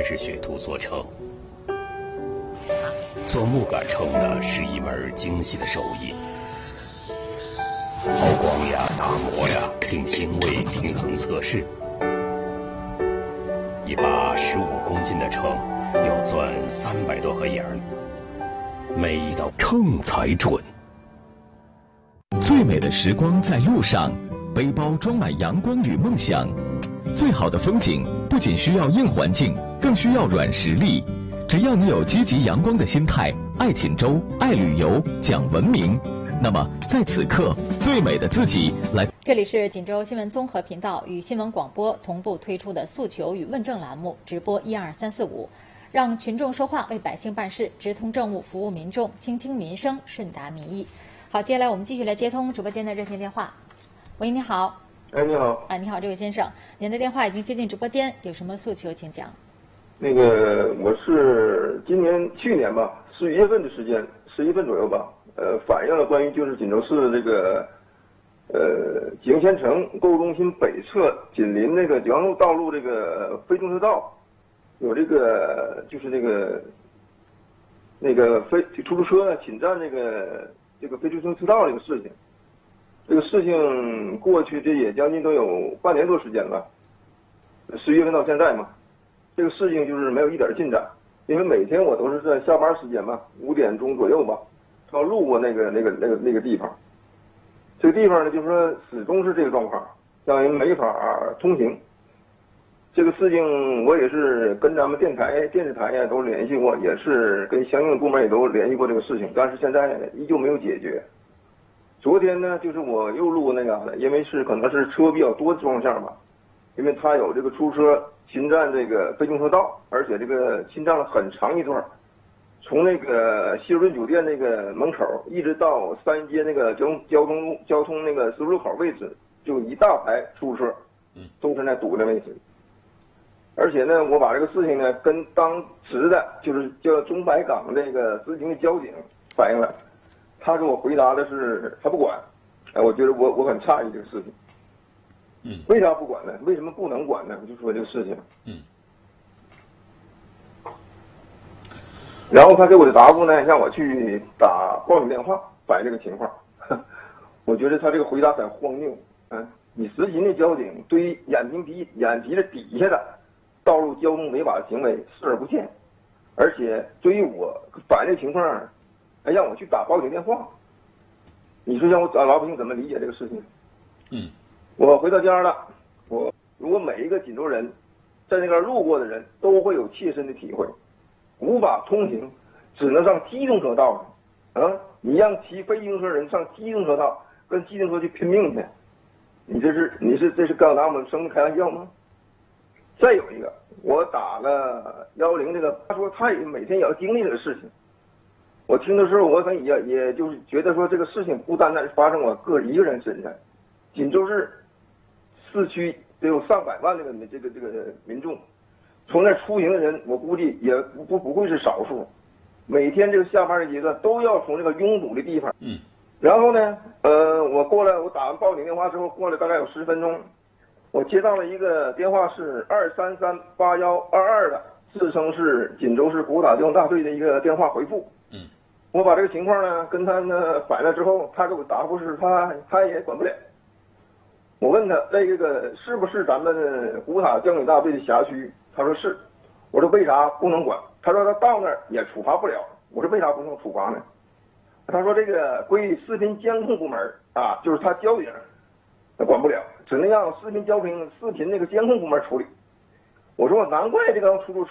是学徒做秤。做木杆秤呢，是一门精细的手艺，抛光呀、打磨呀、定星位、平衡测试。一把15公斤的秤要钻300多个眼儿，每一道秤才准。 最美的时光在路上，背包装满阳光与梦想。最好的风景不仅需要硬环境，更需要软实力。只要你有积极阳光的心态，爱锦州，爱旅游，讲文明，那么在此刻，最美的自己来。 这里是锦州新闻综合频道与新闻广播同步推出的诉求与问政栏目，直播12345，让群众说话，为百姓办事，直通政务，服务民众，倾听民生，顺达民意。好，接下来我们继续来接通直播间的热线电话。喂，你好。 哎，你好。 你好，这位先生，您的电话已经接进直播间，有什么诉求请讲。 那个，我是去年吧，11月份的时间，11月份左右吧，反映了关于就是锦州市这个，景贤城购物中心北侧紧邻那个九阳路道路这个非动车道，有这个就是那个出租车侵占这个非动车道这个事情。这个事情过去这也将近都有半年多时间了，11月份到现在嘛，这个事情就是没有一点进展。因为每天我都是在下班时间嘛，5点钟左右吧，要路过那个地方。这个地方呢，就是说始终是这个状况，让人没法通行。这个事情我也是跟咱们电视台呀都联系过，也是跟相应的部门也都联系过这个事情，但是现在依旧没有解决。昨天呢，就是我又路过那嘎达，因为可能是车比较多的状况吧，因为它有这个出租车侵占这个非动车道，而且这个侵占了很长一段，从那个希尔顿酒店那个门口一直到3街那个交通那个十字路口位置，就一大排出租车，都是那堵的位置。而且呢，我把这个事情呢跟当时的就是叫中白港这个执勤的交警反映了。他给我回答的是他不管，我觉得我很诧异这个事情。为啥不管呢？为什么不能管呢？我就说这个事情。然后他给我的答复呢，让我去打报警电话反映这个情况。我觉得他这个回答很荒谬。你执勤的交警对于眼皮子底下的道路交通违法行为视而不见，而且对于我反映的情况，还让我去打报警电话，你说让我老百姓怎么理解这个事情？我回到家了，如果每一个锦州人，在那边路过的人都会有切身的体会，无法通行，只能上机动车道上。你让骑非机动车人上机动车道，跟机动车去拼命去，这是刚拿我们生命开玩笑吗？再有一个，我打了110这个，他说他也每天也要经历这个事情。我听的时候，我也就是觉得说，这个事情不单单是发生我一个人身上，锦州市市区得有上百万这个民众，从那出行的人，我估计也不会是少数。每天这个下班的阶段都要从这个拥堵的地方。然后呢，我打完报警电话之后，过了大概有10分钟，我接到了一个电话，是2338122的，自称是锦州市鼓打交通大队的一个电话回复。我把这个情况呢跟他呢反映了之后，他给我答复是他也管不了。我问他这个是不是咱们鼓塔交警大队的辖区？他说是。我说为啥不能管？他说他到那儿也处罚不了。我说为啥不能处罚呢？他说这个归视频监控部门就是他交警管不了，只能让视频那个监控部门处理。我说难怪这个出租车